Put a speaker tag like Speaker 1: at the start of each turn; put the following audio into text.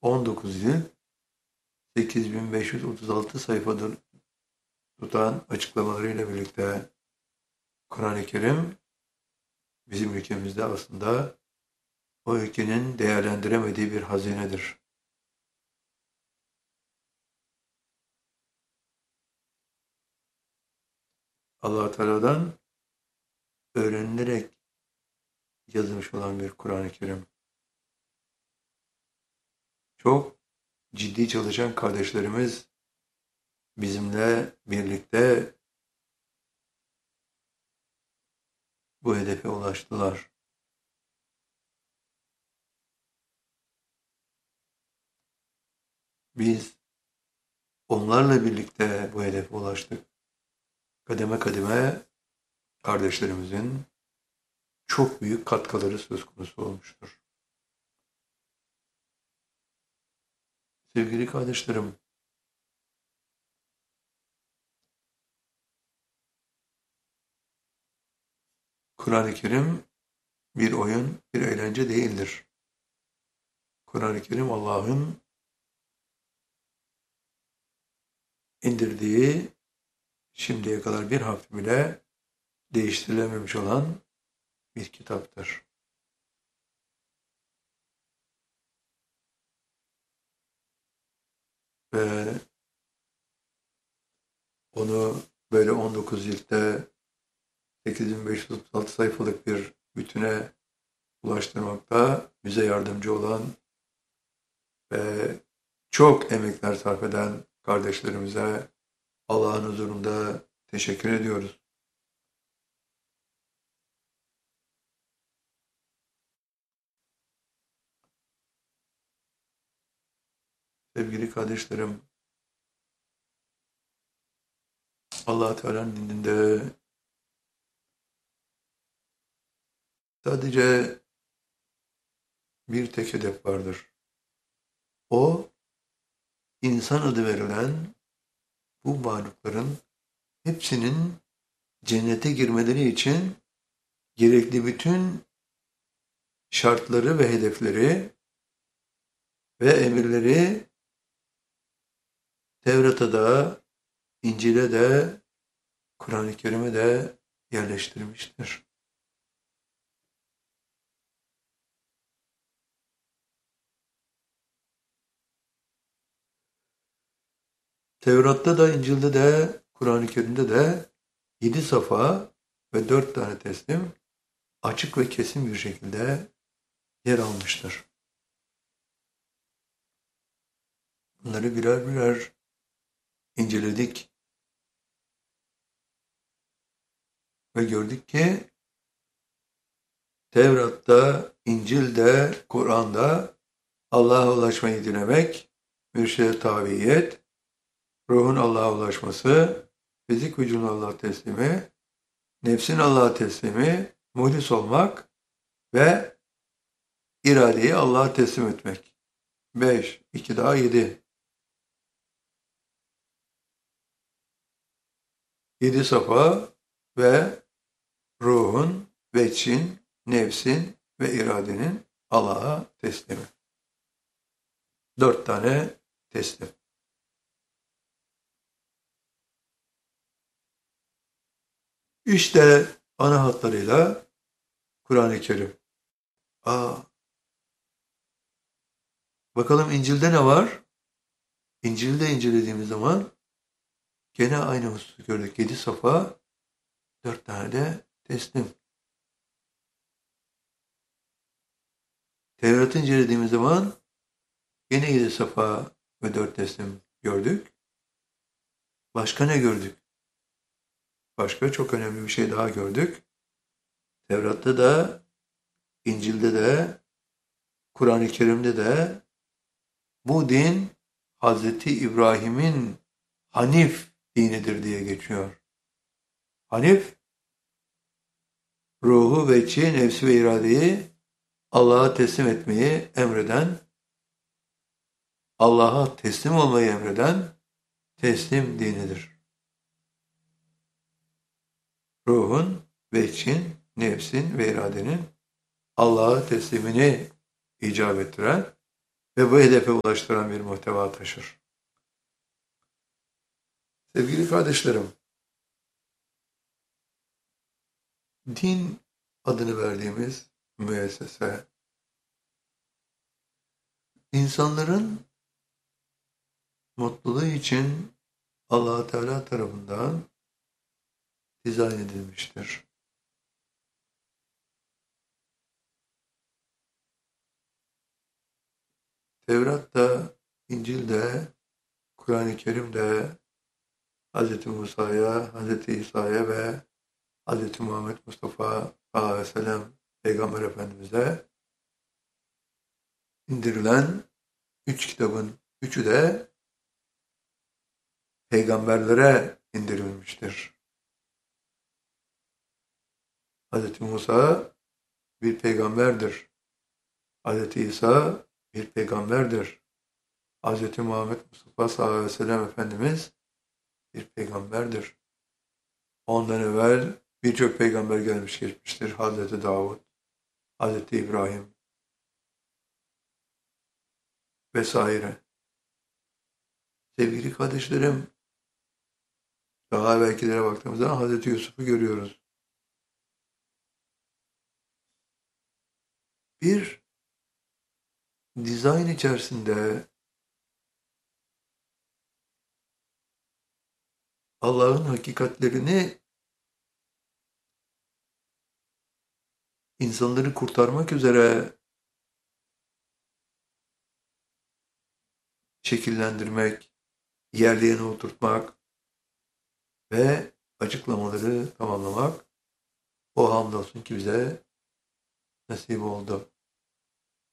Speaker 1: 19 yıl 8536 sayfadır tutan açıklamalarıyla birlikte Kur'an-ı Kerim bizim ülkemizde aslında o ülkenin değerlendiremediği bir hazinedir. Allah-u Teala'dan öğrenilerek yazılmış olan bir Kur'an-ı Kerim. Çok ciddi çalışan kardeşlerimiz bizimle birlikte bu hedefe ulaştılar. Biz onlarla birlikte bu hedefe ulaştık. Kademe kademe kardeşlerimizin çok büyük katkıları söz konusu olmuştur. Sevgili kardeşlerim, Kur'an-ı Kerim bir oyun, bir eğlence değildir. Kur'an-ı Kerim Allah'ın indirdiği, şimdiye kadar bir harf bile değiştirilememiş olan bir kitaptır. Ve onu böyle 19 ciltte 8536 sayfalık bir bütüne ulaştırmakta bize yardımcı olan ve çok emekler sarf eden kardeşlerimize Allah'ın huzurunda teşekkür ediyoruz. Sevgili kardeşlerim, Allah Teala'nın dininde sadece bir tek hedef vardır. O, insan adı verilen bu varlıkların hepsinin cennete girmeleri için gerekli bütün şartları ve hedefleri ve emirleri Tevrat'a da, İncil'e de, Kur'an-ı Kerim'e de yerleştirmiştir. Tevrat'ta da, İncil'de de, Kur'an-ı Kerim'de de 7 safa ve 4 tane teslim açık ve kesin bir şekilde yer almıştır. Bunları birer birer inceledik ve gördük ki Tevrat'ta, İncil'de, Kur'an'da Allah'a ulaşmayı dilemek, mürşide tabiyet, ruhun Allah'a ulaşması, fizik vücudun Allah'a teslimi, nefsin Allah'a teslimi, muhlis olmak ve iradeyi Allah'a teslim etmek. 5, 2 daha 7. 7 safa ve ruhun, veçin, nefsin ve iradenin Allah'a teslimi. 4 tane teslim. İşte ana hatlarıyla Kur'an-ı Kerim. Bakalım İncil'de ne var? İncil'de incelediğimiz zaman gene aynı hususu gördük. 7 safa, 4 tane de teslim. Tevrat'ı incelediğimiz zaman gene 7 safa ve 4 teslim gördük. Başka ne gördük? Başka çok önemli bir şey daha gördük. Tevrat'ta da, İncil'de de, Kur'an-ı Kerim'de de bu din Hazreti İbrahim'in Hanif dinidir diye geçiyor. Hanif, ruhu, veçi, nefsi ve iradeyi Allah'a teslim etmeyi emreden, Allah'a teslim olmayı emreden teslim dinidir. Ruhun, veçin, nefsin ve iradenin Allah'a teslimini icap ettiren ve bu hedefe ulaştıran bir muhteva taşır. Sevgili kardeşlerim, din adını verdiğimiz müessese, insanların mutluluğu için Allah Teala tarafından dizayn edilmiştir. Tevrat'ta, İncil'de, Kur'an-ı Kerim'de Hz. Musa'ya, Hz. İsa'ya ve Hz. Muhammed Mustafa sallallahu aleyhi ve sellem Peygamber Efendimiz'e indirilen üç kitabın üçü de peygamberlere indirilmiştir. Hz. Musa bir peygamberdir. Hz. İsa bir peygamberdir. Hz. Muhammed Mustafa sallallahu aleyhi ve sellem Efendimiz bir peygamberdir. Ondan evvel birçok peygamber gelmiş geçmiştir. Hz. Davud, Hz. İbrahim vesaire. Sevgili kardeşlerim, daha evvelkilere baktığımızda Hz. Yusuf'u görüyoruz. Bir dizayn içerisinde Allah'ın hakikatlerini insanları kurtarmak üzere şekillendirmek, yerli yerine oturtmak ve açıklamaları tamamlamak o hamdolsun ki bize nasip oldu.